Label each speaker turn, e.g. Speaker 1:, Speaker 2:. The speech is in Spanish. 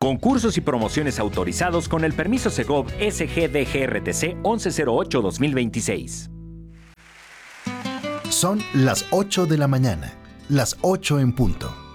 Speaker 1: Concursos y promociones autorizados con el permiso Segov SGDGRTC 1108-2026.
Speaker 2: Son las 8 de la mañana, las 8 en punto.